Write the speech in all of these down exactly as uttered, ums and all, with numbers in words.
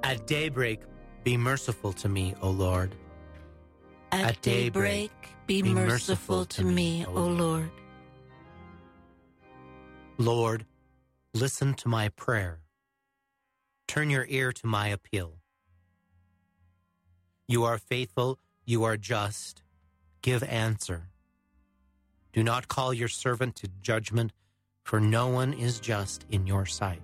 At daybreak, be merciful to me, O Lord. At, At daybreak, be, be merciful to me, O Lord. Lord, listen to my prayer. Turn your ear to my appeal. You are faithful, you are just. Give answer. Do not call your servant to judgment, for no one is just in your sight.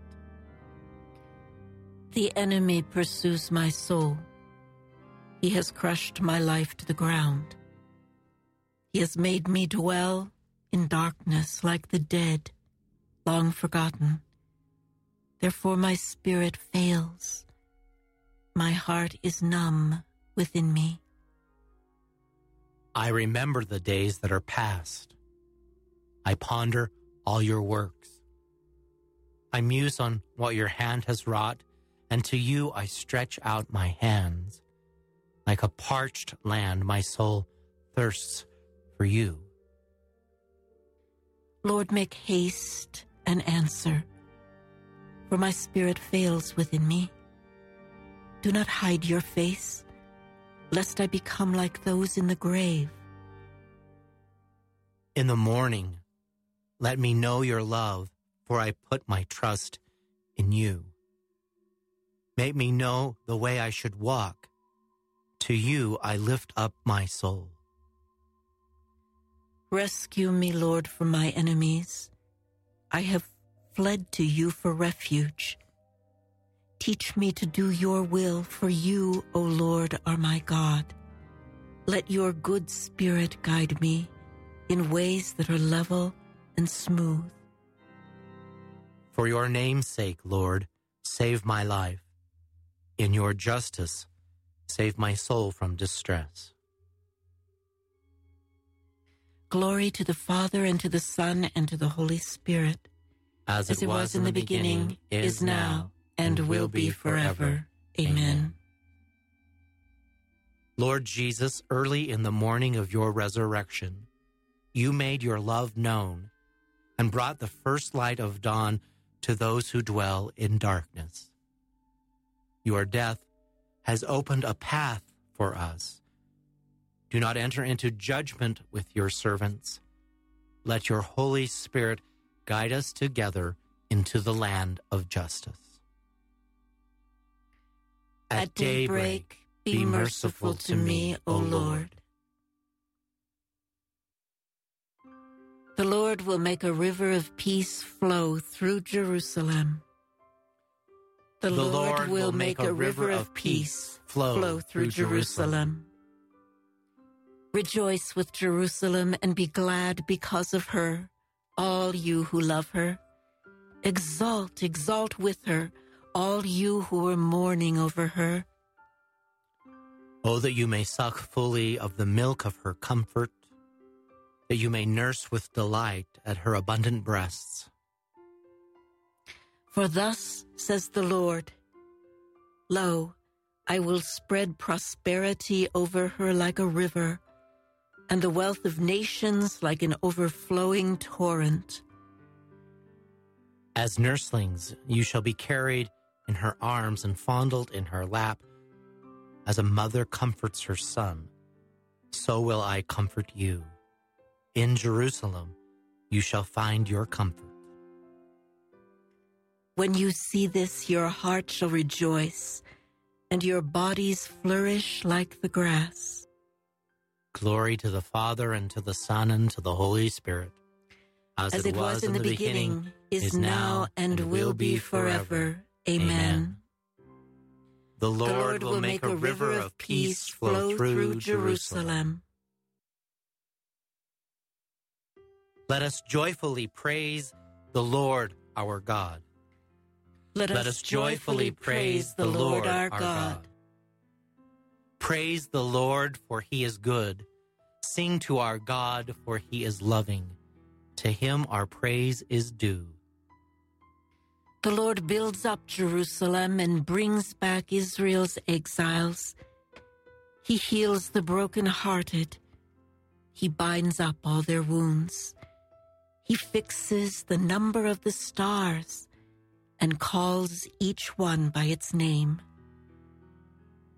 The enemy pursues my soul. He has crushed my life to the ground. He has made me dwell in darkness like the dead, long forgotten. Therefore my spirit fails. My heart is numb within me. I remember the days that are past. I ponder all your works. I muse on what your hand has wrought, and to you I stretch out my hands. Like a parched land, my soul thirsts for you. Lord, make haste and answer, for my spirit fails within me. Do not hide your face, lest I become like those in the grave. In the morning, let me know your love, for I put my trust in you. Make me know the way I should walk. To you I lift up my soul. Rescue me, Lord, from my enemies. I have fled to you for refuge. Teach me to do your will, for you, O Lord, are my God. Let your good spirit guide me in ways that are level and smooth. For your name's sake, Lord, save my life. In your justice, save my soul from distress. Glory to the Father, and to the Son, and to the Holy Spirit. As, As it was, was in the beginning, beginning is now, and, and will be forever. Amen. Amen. Lord Jesus, early in the morning of your resurrection, you made your love known and brought the first light of dawn to those who dwell in darkness. Your death has opened a path for us. Do not enter into judgment with your servants. Let your Holy Spirit guide us together into the land of justice. At, At daybreak, be merciful to me, O Lord. The Lord will make a river of peace flow through Jerusalem. The, the Lord, Lord will make a river of peace flow, flow through Jerusalem. Jerusalem. Rejoice with Jerusalem and be glad because of her, all you who love her. Exalt, exalt with her, all you who are mourning over her. Oh, that you may suck fully of the milk of her comfort, that you may nurse with delight at her abundant breasts. For thus says the Lord, Lo, I will spread prosperity over her like a river, and the wealth of nations like an overflowing torrent. As nurslings, you shall be carried in her arms and fondled in her lap. As a mother comforts her son, so will I comfort you. In Jerusalem, you shall find your comfort. When you see this, your heart shall rejoice, and your bodies flourish like the grass. Glory to the Father, and to the Son, and to the Holy Spirit. As, As it, it was in the beginning, beginning is, is now, and, and will be forever. Amen. Amen. The Lord, the Lord will, will make a river of peace flow through Jerusalem. Let us joyfully praise the Lord our God. Let, Let us joyfully praise the Lord our God. God. Praise the Lord, for he is good. Sing to our God, for he is loving. To him our praise is due. The Lord builds up Jerusalem and brings back Israel's exiles. He heals the brokenhearted. He binds up all their wounds. He fixes the number of the stars and calls each one by its name.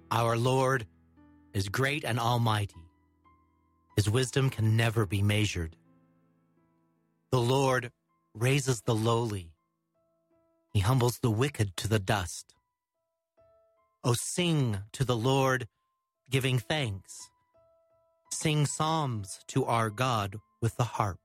Our Lord is great and almighty. His wisdom can never be measured. The Lord raises the lowly. He humbles the wicked to the dust. O sing to the Lord, giving thanks. Sing psalms to our God with the harp.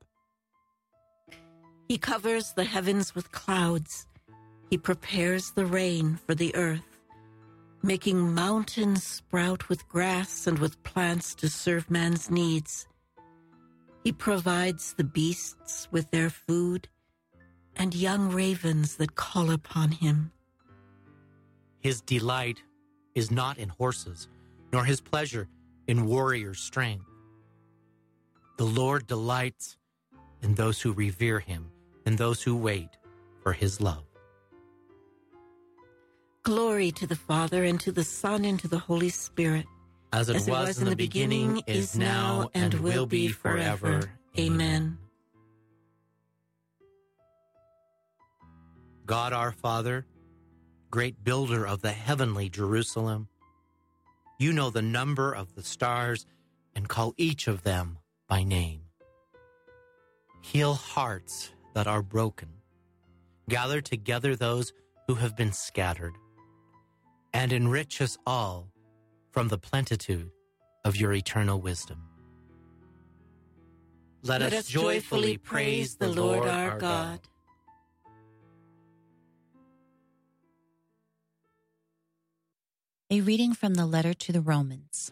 He covers the heavens with clouds. He prepares the rain for the earth, making mountains sprout with grass and with plants to serve man's needs. He provides the beasts with their food and young ravens that call upon him. His delight is not in horses, nor his pleasure in warrior strength. The Lord delights in those who revere him, and those who wait for his love. Glory to the Father, and to the Son, and to the Holy Spirit. As it, As it was, was in the beginning, beginning is now, and will be forever. Amen. God our Father, great builder of the heavenly Jerusalem, you know the number of the stars and call each of them by name. Heal hearts that are broken. Gather together those who have been scattered, and enrich us all from the plenitude of your eternal wisdom. Let, Let us joyfully praise the Lord our God. A reading from the letter to the Romans.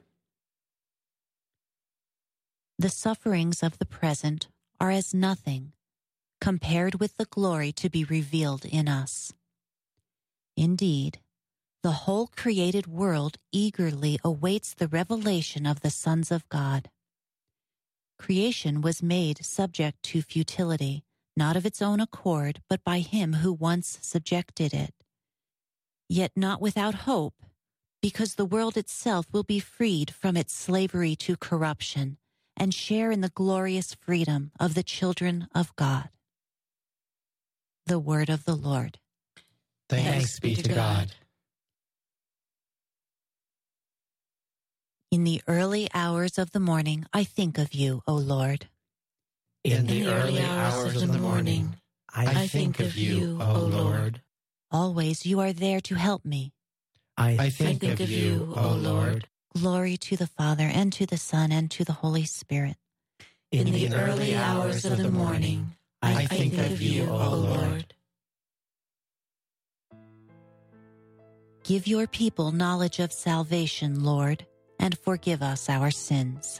The sufferings of the present are as nothing compared with the glory to be revealed in us. Indeed, the whole created world eagerly awaits the revelation of the sons of God. Creation was made subject to futility, not of its own accord, but by him who once subjected it. Yet not without hope, because the world itself will be freed from its slavery to corruption and share in the glorious freedom of the children of God. The word of the Lord. Thanks, Thanks be to God. In the early hours of the morning, I think of you, O Lord. In, In the, the early hours of the morning, I, I think of you, O Lord. Always you are there to help me. I, I think, think of you, O Lord. Glory to the Father, and to the Son, and to the Holy Spirit. In, In the, the early hours of the morning, I think of you, O Lord. Give your people knowledge of salvation, Lord, and forgive us our sins.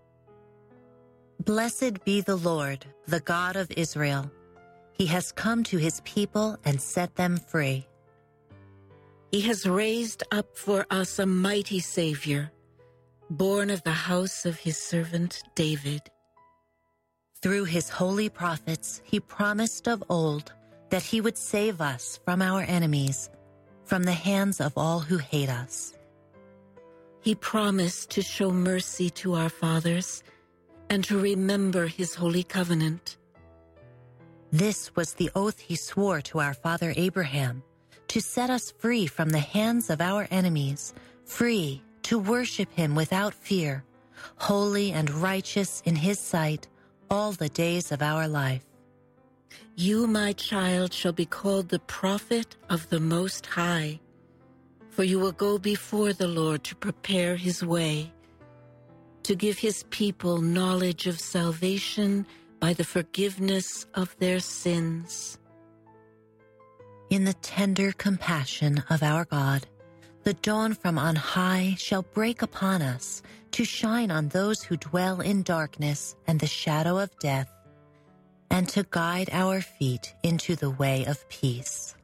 Blessed be the Lord, the God of Israel. He has come to his people and set them free. He has raised up for us a mighty Savior, born of the house of his servant David. Through his holy prophets, he promised of old that he would save us from our enemies, from the hands of all who hate us. He promised to show mercy to our fathers and to remember his holy covenant. This was the oath he swore to our father Abraham, to set us free from the hands of our enemies, free to worship him without fear, holy and righteous in his sight all the days of our life. You, my child, shall be called the prophet of the Most High, for you will go before the Lord to prepare his way, to give his people knowledge of salvation by the forgiveness of their sins. In the tender compassion of our God, the dawn from on high shall break upon us to shine on those who dwell in darkness and the shadow of death, and to guide our feet into the way of peace.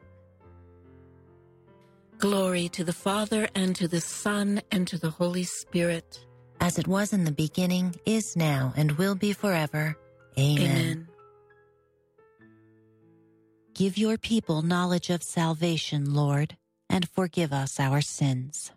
Glory to the Father, and to the Son, and to the Holy Spirit. As it was in the beginning, is now, and will be forever. Amen. Amen. Give your people knowledge of salvation, Lord, and forgive us our sins.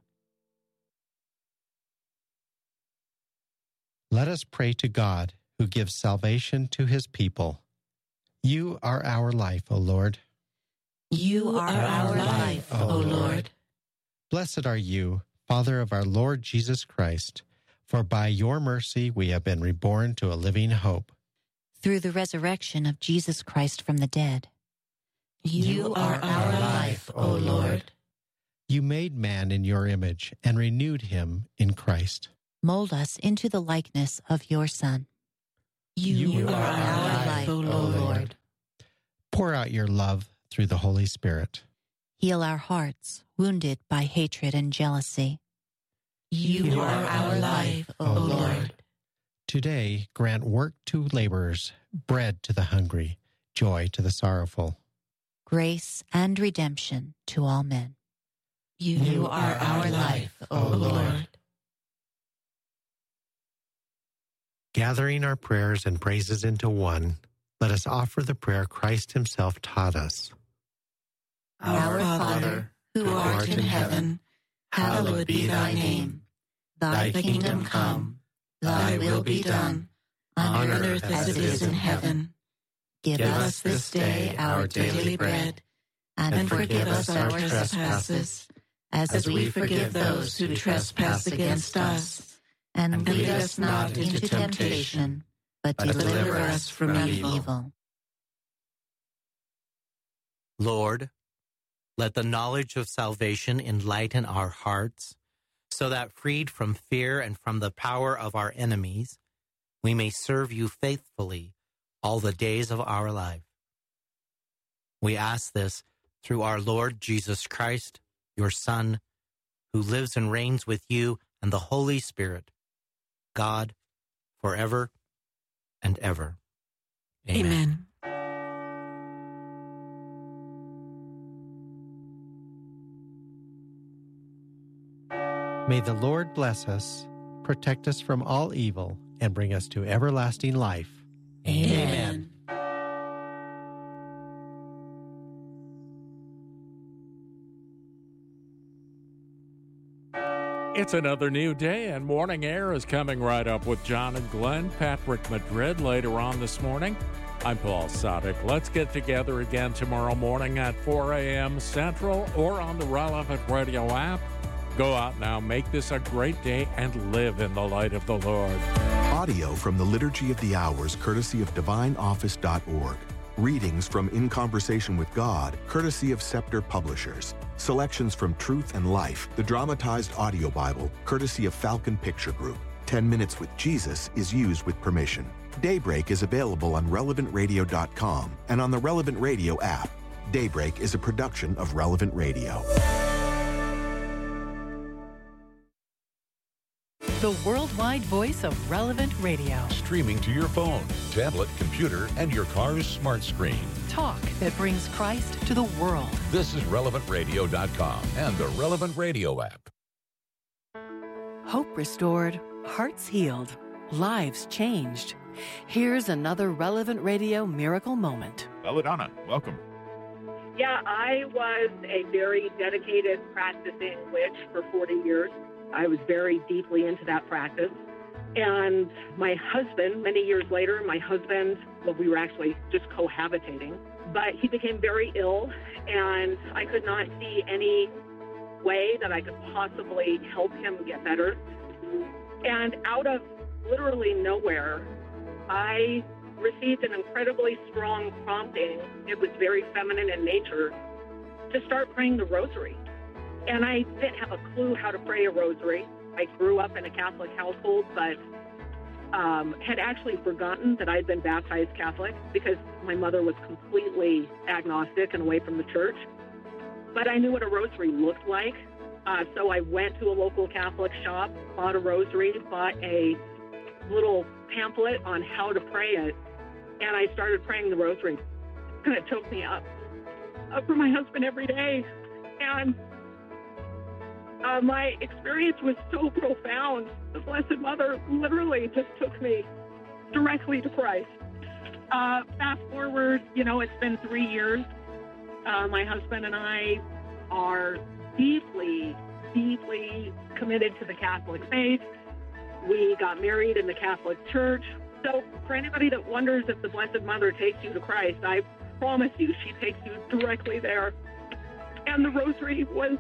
Let us pray to God, who gives salvation to his people. You are our life, O Lord. You are our life, O Lord. Blessed are you, Father of our Lord Jesus Christ, for by your mercy we have been reborn to a living hope. Through the resurrection of Jesus Christ from the dead. You are our life, O Lord. You made man in your image and renewed him in Christ. Mold us into the likeness of your Son. You, You are are our our life, life, O O Lord. Lord. Pour out your love through the Holy Spirit. Heal our hearts, wounded by hatred and jealousy. You, You are are our our life, O O Lord. Today, grant work to laborers, bread to the hungry, joy to the sorrowful. Grace and redemption to all men. You, You are our life, O Lord. Gathering our prayers and praises into one, let us offer the prayer Christ himself taught us. Our Father, who art in heaven, hallowed be thy name. Thy kingdom come, thy will be done, on earth as it is in heaven. Give Give us us this day our daily bread, and forgive us our trespasses, as we forgive those who trespass against us. and lead us not into temptation, but but deliver deliver us us from from evil. evil. Lord, let the knowledge of salvation enlighten our hearts, so that freed from fear and from the power of our enemies, we may serve you faithfully all the days of our life. We ask this through our Lord Jesus Christ, your Son, who lives and reigns with you and the Holy Spirit, God, forever and ever. Amen. May the Lord bless us, protect us from all evil, and bring us to everlasting life. Amen. It's another new day, and Morning Air is coming right up with John and Glenn, Patrick Madrid later on this morning. I'm Paul Sadek. Let's get together again tomorrow morning at four a.m. Central or on the Relevant Radio app. Go out now, make this a great day, and live in the light of the Lord. Audio from the Liturgy of the Hours, courtesy of divine office dot org. Readings from In Conversation with God, courtesy of Scepter Publishers. Selections from Truth and Life, the dramatized audio Bible, courtesy of Falcon Picture Group. Ten Minutes with Jesus is used with permission. Daybreak is available on relevant radio dot com and on the Relevant Radio app. Daybreak is a production of Relevant Radio. The worldwide voice of Relevant Radio. Streaming to your phone, tablet, computer, and your car's smart screen. Talk that brings Christ to the world. This is relevant radio dot com and the Relevant Radio app. Hope restored, hearts healed, lives changed. Here's another Relevant Radio miracle moment. Belladonna, welcome. Yeah, I was a very dedicated practicing witch for forty years. I was very deeply into that practice. And my husband, many years later, my husband, well, we were actually just cohabitating, but he became very ill, and I could not see any way that I could possibly help him get better. And out of literally nowhere, I received an incredibly strong prompting. It was very feminine in nature, to start praying the rosary. And I didn't have a clue how to pray a rosary. I grew up in a Catholic household, but um, had actually forgotten that I'd been baptized Catholic because my mother was completely agnostic and away from the church. But I knew what a rosary looked like. Uh, so I went to a local Catholic shop, bought a rosary, bought a little pamphlet on how to pray it, and I started praying the rosary. And it took me up, up for my husband every day. And Uh, my experience was so profound. The Blessed Mother literally just took me directly to Christ. Uh, fast forward, you know, it's been three years. Uh, my husband and I are deeply, deeply committed to the Catholic faith. We got married in the Catholic Church. So for anybody that wonders if the Blessed Mother takes you to Christ, I promise you she takes you directly there. And the rosary was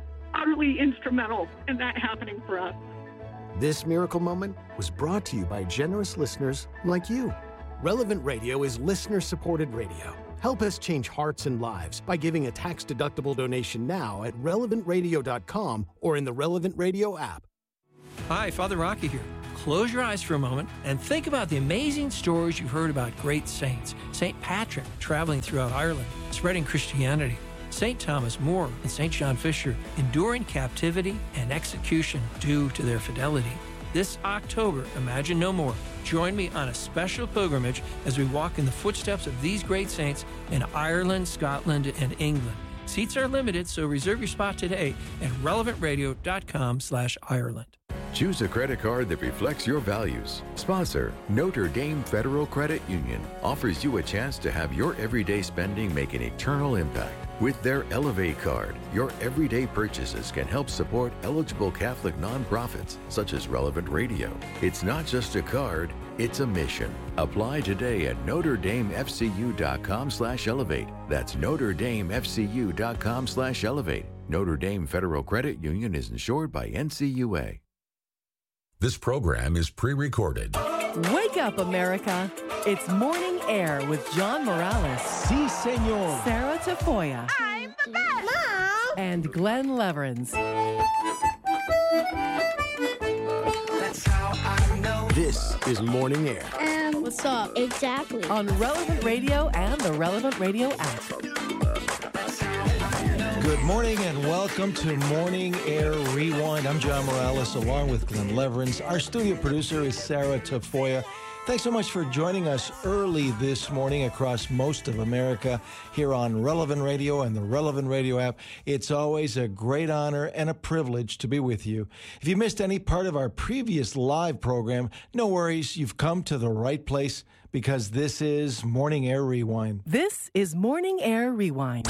utterly instrumental in that happening for us. This miracle moment was brought to you by generous listeners like you. Relevant Radio is listener-supported radio. Help us change hearts and lives by giving a tax-deductible donation now at relevant radio dot com or in the Relevant Radio app. Hi, Father Rocky here. Close your eyes for a moment and think about the amazing stories you've heard about great saints. Saint Patrick traveling throughout Ireland, spreading Christianity. Saint Thomas More and Saint John Fisher enduring captivity and execution due to their fidelity. This October, Imagine No More. Join me on a special pilgrimage as we walk in the footsteps of these great saints in Ireland, Scotland, and England. Seats are limited, so reserve your spot today at relevant radio dot com slash Ireland. Choose a credit card that reflects your values. Sponsor, Notre Dame Federal Credit Union, offers you a chance to have your everyday spending make an eternal impact. With their Elevate card, your everyday purchases can help support eligible Catholic nonprofits such as Relevant Radio. It's not just a card, it's a mission. Apply today at notre dame f c u dot com slash elevate. That's notre dame f c u dot com slash elevate. Notre Dame Federal Credit Union is insured by N C U A. This program is pre-recorded. Wake up, America. It's Morning Air with John Morales. Si, senor. Sarah Tafoya. I'm the best. Mom. And Glenn Leverins. That's how I know. This is Morning Air. Um, what's up? Exactly. On Relevant Radio and the Relevant Radio app. Good morning and welcome to Morning Air Rewind. I'm John Morales along with Glenn Leverins. Our studio producer is Sarah Tafoya. Thanks so much for joining us early this morning across most of America here on Relevant Radio and the Relevant Radio app. It's always a great honor and a privilege to be with you. If you missed any part of our previous live program, no worries, you've come to the right place because this is Morning Air Rewind. This is Morning Air Rewind.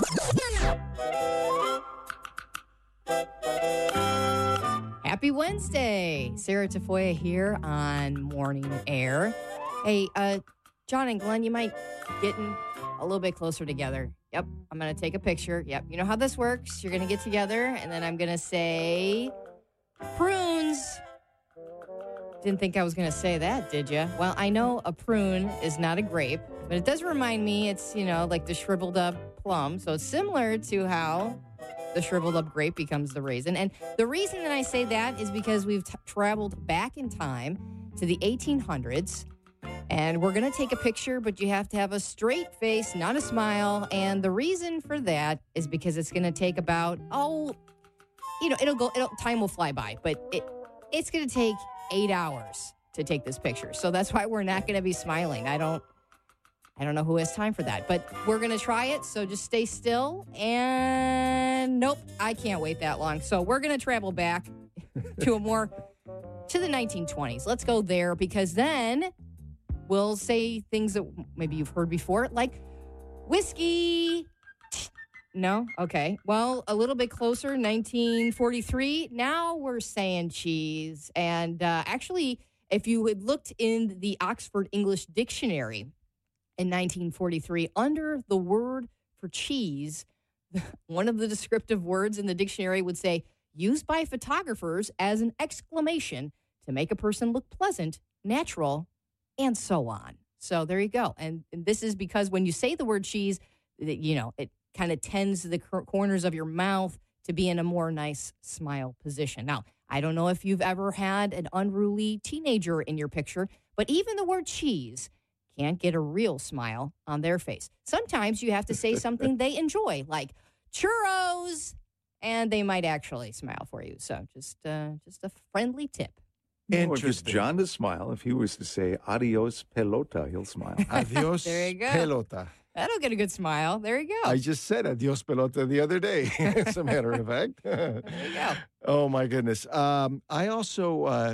Happy Wednesday. Sarah Tafoya here on Morning Air. Hey, uh, John and Glenn, you might getting a little bit closer together. Yep, I'm going to take a picture. Yep, you know how this works. You're going to get together, and then I'm going to say prunes. Didn't think I was going to say that, did you? Well, I know a prune is not a grape, but it does remind me it's, you know, like the shriveled up plum. So it's similar to how the shriveled up grape becomes the raisin. And the reason that I say that is because we've t- traveled back in time to the eighteen hundreds. And we're going to take a picture, but you have to have a straight face, not a smile. And the reason for that is because it's going to take about, oh, you know, it'll go, it'll, time will fly by, but it it's going to take eight hours to take this picture. So that's why we're not going to be smiling. I don't, I don't know who has time for that, but we're going to try it. So just stay still. And nope, I can't wait that long. So we're going to travel back to a more, to the nineteen twenties. Let's go there because then we'll say things that maybe you've heard before, like whiskey. No? Okay. Well, a little bit closer, nineteen forty-three. Now we're saying cheese. And uh, actually, if you had looked in the Oxford English Dictionary in nineteen forty-three, under the word for cheese, one of the descriptive words in the dictionary would say, used by photographers as an exclamation to make a person look pleasant, natural, and so on. So there you go. And, and this is because when you say the word cheese, you know, it kind of tends the cor- corners of your mouth to be in a more nice smile position. Now, I don't know if you've ever had an unruly teenager in your picture, but even the word cheese can't get a real smile on their face. Sometimes you have to say something they enjoy, like churros, and they might actually smile for you. So just uh, just a friendly tip. And just John to smile. If he was to say adios pelota, he'll smile. Adios There you go. pelota. That'll get a good smile. There you go. I just said adios pelota the other day, as a matter of fact. There you go. Oh, my goodness. Um, I also uh,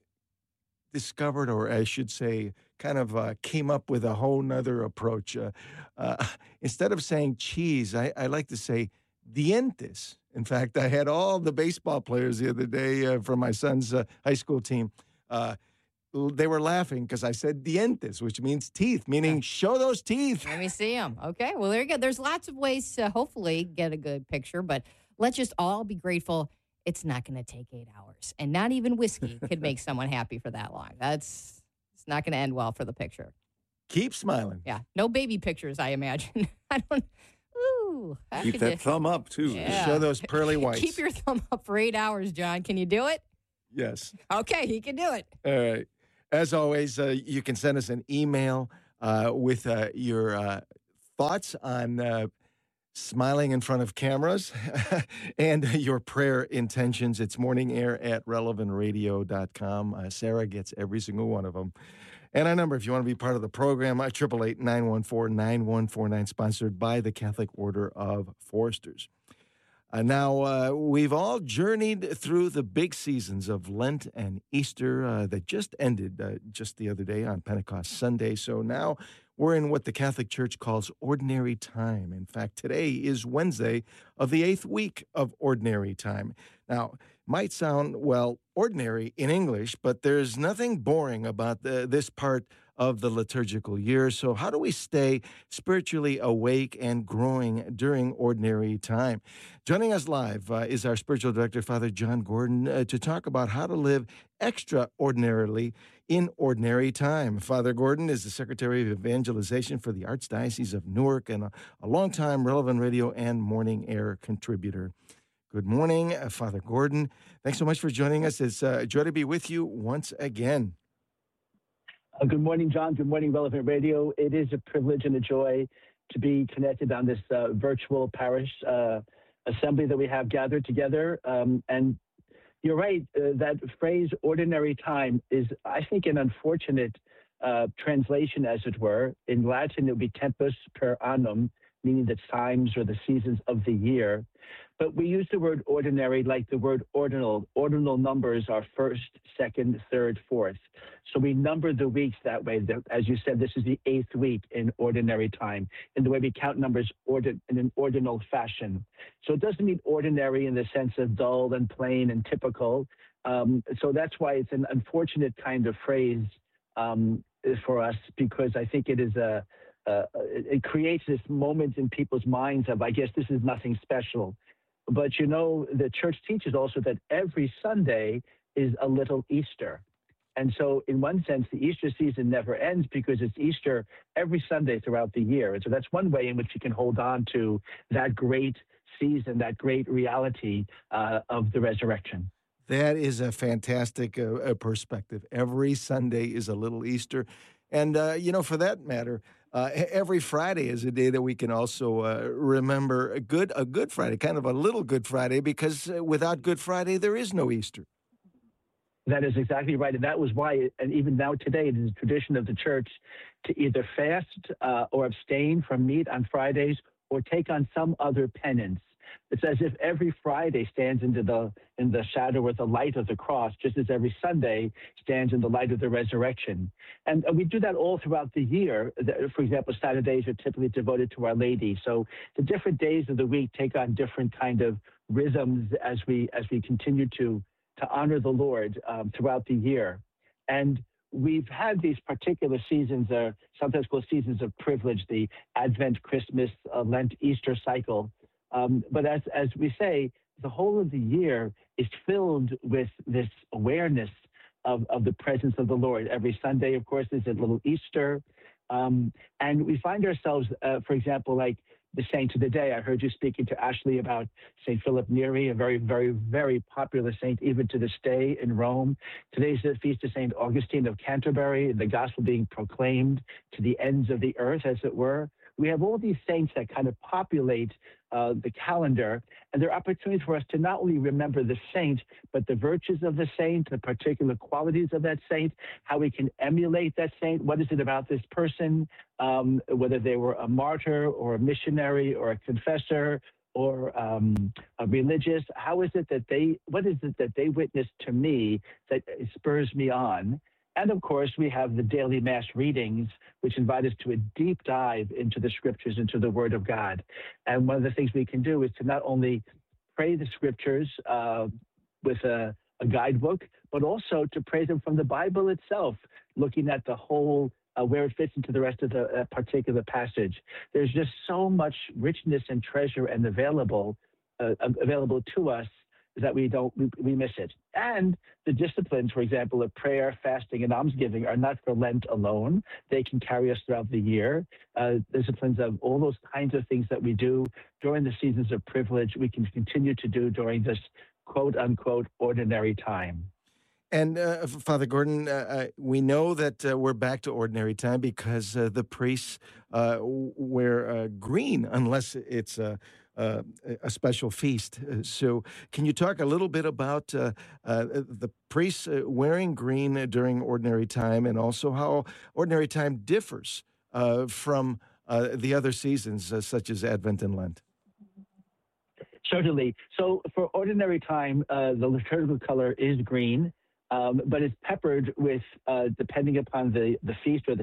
discovered, or I should say, kind of uh, came up with a whole nother approach. Uh, uh, instead of saying cheese, I, I like to say dientes. In fact, I had all the baseball players the other day uh, from my son's uh, high school team. Uh, they were laughing because I said dientes, which means teeth, meaning yeah. show those teeth. Let me see them. Okay, well, there you go. There's lots of ways to hopefully get a good picture, but let's just all be grateful it's not going to take eight hours. And not even whiskey could make someone happy for that long. That's it's not going to end well for the picture. Keep smiling. Yeah. No baby pictures, I imagine. I don't. Ooh. Keep that you, thumb up, too. Yeah. Show those pearly whites. Keep your thumb up for eight hours, John. Can you do it? Yes. Okay, he can do it. All right. As always, uh, you can send us an email uh, with uh, your uh, thoughts on uh, smiling in front of cameras and your prayer intentions. It's morningair at relevant radio dot com. Uh, Sarah gets every single one of them. And our number, if you want to be part of the program, eight eight eight, nine one four, nine one four nine, sponsored by the Catholic Order of Foresters. Uh, now, uh, we've all journeyed through the big seasons of Lent and Easter uh, that just ended uh, just the other day on Pentecost Sunday. So now we're in what the Catholic Church calls ordinary time. In fact, today is Wednesday of the eighth week of ordinary time. Now, might sound, well, ordinary in English, but there's nothing boring about the, this part of the liturgical year. So how do we stay spiritually awake and growing during ordinary time? Joining us live uh, is our spiritual director, Father John Gordon, uh, to talk about how to live extraordinarily in ordinary time. Father Gordon is the Secretary of Evangelization for the Archdiocese of Newark and a, a longtime Relevant Radio and Morning Air contributor. Good morning, uh, Father Gordon. Thanks so much for joining us. It's uh, a joy to be with you once again. Uh, good morning, John. Good morning, Relevant Radio. It is a privilege and a joy to be connected on this uh, virtual parish uh, assembly that we have gathered together. Um, and you're right, uh, that phrase ordinary time is, I think, an unfortunate uh, translation, as it were. In Latin, it would be tempus per annum, meaning the times or the seasons of the year. But we use the word ordinary like the word ordinal. Ordinal numbers are first, second, third, fourth. So we number the weeks that way. As you said, this is the eighth week in ordinary time, in the way we count numbers ordin- in an ordinal fashion. So it doesn't mean ordinary in the sense of dull and plain and typical. Um, so that's why it's an unfortunate kind of phrase um, for us, because I think it is a, uh, it creates this moment in people's minds of, I guess this is nothing special. But, you know, the church teaches also that every Sunday is a little Easter. And so in one sense, the Easter season never ends because it's Easter every Sunday throughout the year. And so that's one way in which you can hold on to that great season, that great reality uh, of the resurrection. That is a fantastic uh, perspective. Every Sunday is a little Easter. And, uh, you know, for that matter, uh, every Friday is a day that we can also uh, remember a good, a Good Friday, kind of a little Good Friday, because without Good Friday, there is no Easter. That is exactly right. And that was why, and even now today, it is a tradition of the church to either fast uh, or abstain from meat on Fridays or take on some other penance. It's as if every Friday stands into the in the shadow or the light of the cross, just as every Sunday stands in the light of the resurrection. And we do that all throughout the year. For example, Saturdays are typically devoted to Our Lady. So the different days of the week take on different kind of rhythms as we as we continue to to honor the Lord um, throughout the year. And we've had these particular seasons, uh, sometimes called seasons of privilege, the Advent, Christmas, uh, Lent, Easter cycle. Um, but as, as we say, the whole of the year is filled with this awareness of, of the presence of the Lord. Every Sunday, of course, is a little Easter. Um, and we find ourselves, uh, for example, like the saint of the day. I heard you speaking to Ashley about Saint Philip Neri, a very, very, very popular saint, even to this day in Rome. Today's the feast of Saint Augustine of Canterbury, the gospel being proclaimed to the ends of the earth, as it were. We have all these saints that kind of populate uh, the calendar, and there are opportunities for us to not only remember the saint, but the virtues of the saint, the particular qualities of that saint, how we can emulate that saint. What is it about this person, um, whether they were a martyr or a missionary or a confessor or um, a religious? How is it that they, what is it that they witnessed to me that spurs me on? And of course, we have the daily Mass readings, which invite us to a deep dive into the scriptures, into the Word of God. And one of the things we can do is to not only pray the scriptures uh, with a, a guidebook, but also to pray them from the Bible itself, looking at the whole, uh, where it fits into the rest of the uh, particular passage. There's just so much richness and treasure and available uh, available to us that we don't we, we miss it. And the disciplines, for example, of prayer, fasting, and almsgiving are not for Lent alone. They can carry us throughout the year. Uh, disciplines of all those kinds of things that we do during the seasons of privilege, we can continue to do during this quote unquote ordinary time. And uh, Father Gordon, uh, uh, we know that uh, we're back to ordinary time because uh, the priests uh, wear uh, green unless it's a, a, a special feast. Uh, so can you talk a little bit about uh, uh, the priests uh, wearing green during ordinary time and also how ordinary time differs uh, from uh, the other seasons uh, such as Advent and Lent? Certainly. So for ordinary time, uh, the liturgical color is green. Um, but it's peppered with, uh, depending upon the, the feast or the